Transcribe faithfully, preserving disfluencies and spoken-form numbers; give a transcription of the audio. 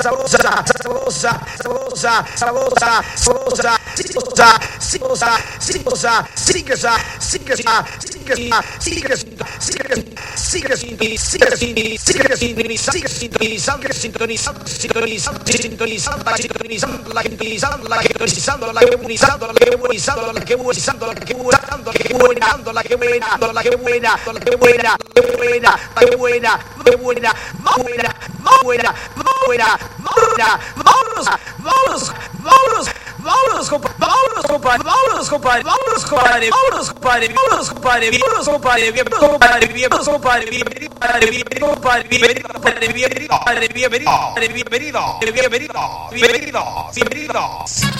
sabrosa, sabrosa, sabrosa, sabrosa, sabrosa, sabrosa, sabrosa, sabrosa, sabrosa, sabrosa, Vámonos, compadre, vámonos, compadre, vámonos, compadre, vámonos, compadre, vámonos, compadre, vámonos, compadre, vámonos, compadre, vámonos, compadre, vámonos, compadre, bienvenido, bienvenido, compadre, bienvenido, bienvenido, bienvenido, bienvenido, bienvenido, bienvenido, bienvenido.